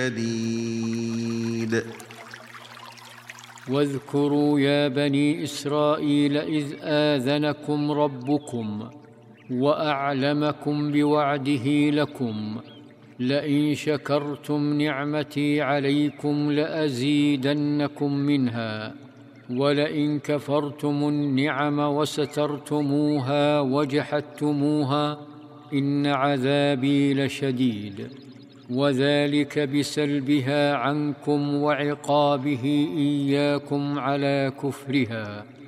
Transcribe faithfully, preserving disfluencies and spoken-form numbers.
شديد. واذكروا يا بني إسرائيل إذ آذنكم ربكم وأعلمكم بوعده لكم لئن شكرتم نعمتي عليكم لأزيدنكم منها ولئن كفرتم النعم وسترتموها وجحدتموها إن عذابي لشديد. وذلك بسلبها عنكم وعقابه إياكم على كفرها.